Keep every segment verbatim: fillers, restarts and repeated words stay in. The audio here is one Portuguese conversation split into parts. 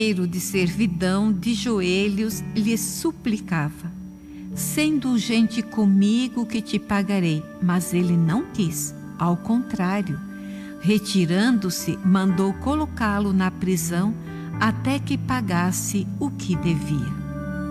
de servidão, de joelhos, lhe suplicava: "Sê indulgente comigo que te pagarei." Mas ele não quis. Ao contrário, retirando-se, mandou colocá-lo na prisão até que pagasse o que devia.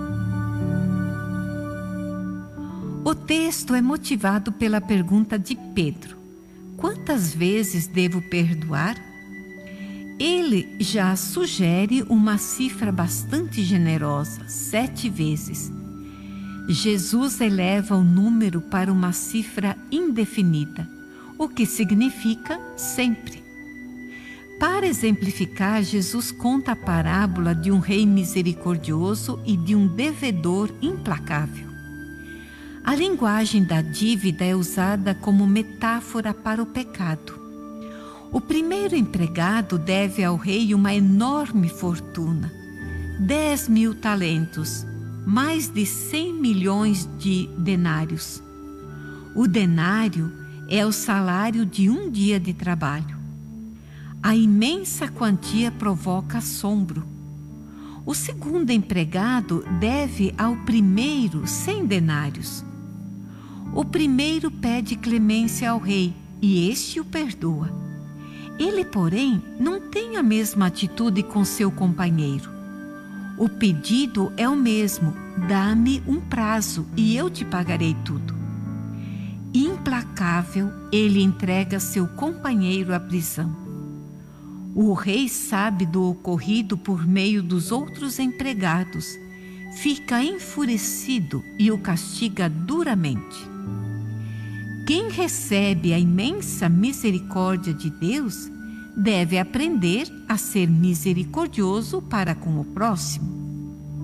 O texto é motivado pela pergunta de Pedro: quantas vezes devo perdoar? Ele já sugere uma cifra bastante generosa, sete vezes. Jesus eleva o número para uma cifra indefinida, o que significa sempre. Para exemplificar, Jesus conta a parábola de um rei misericordioso e de um devedor implacável. A linguagem da dívida é usada como metáfora para o pecado. O primeiro empregado deve ao rei uma enorme fortuna, dez mil talentos, mais de cem milhões de denários. O denário é o salário de um dia de trabalho. A imensa quantia provoca assombro. O segundo empregado deve ao primeiro cem denários. O primeiro pede clemência ao rei e este o perdoa. Ele, porém, não tem a mesma atitude com seu companheiro. O pedido é o mesmo: dá-me um prazo e eu te pagarei tudo. Implacável, ele entrega seu companheiro à prisão. O rei sabe do ocorrido por meio dos outros empregados, fica enfurecido e o castiga duramente. Quem recebe a imensa misericórdia de Deus deve aprender a ser misericordioso para com o próximo.